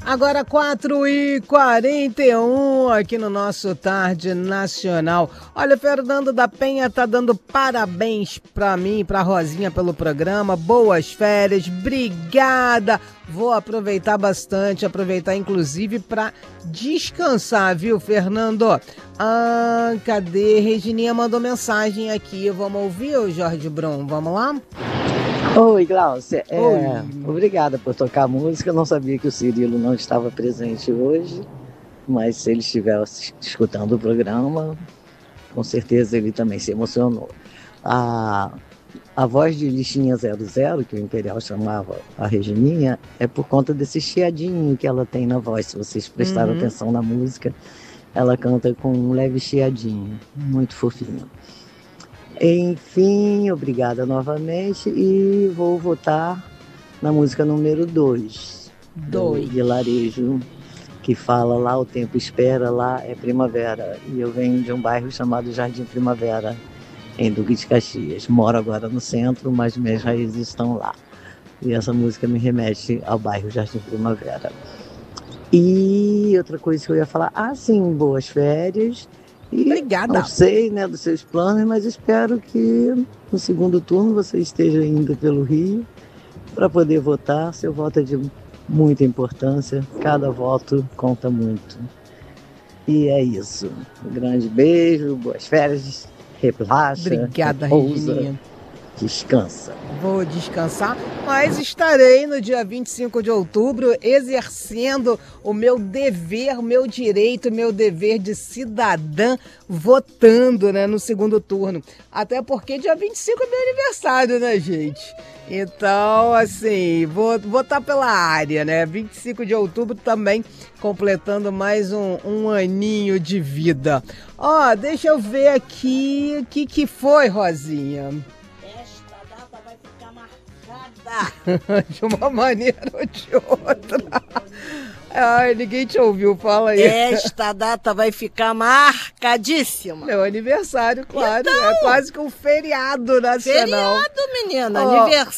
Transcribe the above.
Agora 4h41 aqui no nosso Tarde Nacional. Olha, o Fernando da Penha tá dando parabéns pra mim, pra Rosinha pelo programa. Boas férias, obrigada. Vou aproveitar bastante, aproveitar inclusive pra descansar, viu, Fernando? Cadê? Regininha mandou mensagem aqui. Vamos ouvir o Jorge Brum? Vamos lá? Oi, Glaucia. Oi. Obrigada por tocar a música. Eu não sabia que o Cirilo não estava presente hoje, mas se ele estiver escutando o programa, com certeza ele também se emocionou. A voz de Listinha 00, que o Imperial chamava a Regininha, é por conta desse chiadinho que ela tem na voz. Se vocês prestaram atenção na música, ela canta com um leve chiadinho, muito fofinho. Enfim, obrigada novamente e vou votar na música número 2, do Vilarejo, que fala lá o tempo espera, lá é primavera. E eu venho de um bairro chamado Jardim Primavera, em Duque de Caxias. Moro agora no centro, mas minhas raízes estão lá. E essa música me remete ao bairro Jardim Primavera. E outra coisa que eu ia falar, sim, boas férias. E obrigada. Não sei, né, dos seus planos, mas espero que no segundo turno você esteja indo pelo Rio para poder votar. Seu voto é de muita importância, cada voto conta muito. E é isso. Um grande beijo, boas férias, relaxa, obrigada, repousa, Regininha. Descansa. Vou descansar, mas estarei no dia 25 de outubro exercendo o meu dever, o meu direito, o meu dever de cidadã, votando, né, no segundo turno. Até porque dia 25 é meu aniversário, né, gente? Então, assim, vou votar pela área, né? 25 de outubro também completando mais um aninho de vida. Deixa eu ver aqui o que foi, Rosinha. De uma maneira ou de outra. Ninguém te ouviu, fala aí. Esta data vai ficar marcadíssima. Meu aniversário, claro. Então, é quase que um feriado nacional. Feriado, menina. Aniversário.